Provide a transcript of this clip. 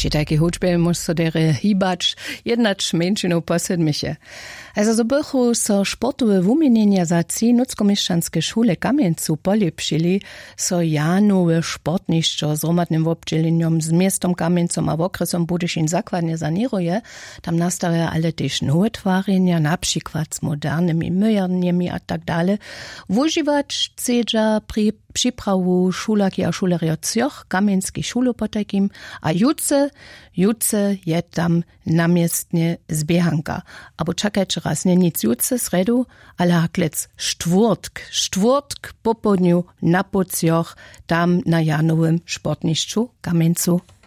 Při takiej hudźbie muss so dere hibacz jednacz mężczyzną posedmiche. Also so bychu so sportowe wumienienia zaci nuckomieszczanskie szule Kamieńcu polepszyli, so janowe sportniszczo z romadnym obdzieleniom z miastom Kamieńcom a w okresom Budyszin zakładnie saniruje, tam nastawiają ale też nowe twarzenia, na przykład z modernymi myjarniami a tak dalej. Używać chcedza pri przyprawu szulaki a szuleri od Cjoch, Kamieńskiej szulu potakim, a jutce je tam namiestnie zbiehanka. Abo czekać raz nie nic jutce sredu, ale haklec czwartk po południu na Cjoch, tam na janowym sportniszczu Kamieńcu.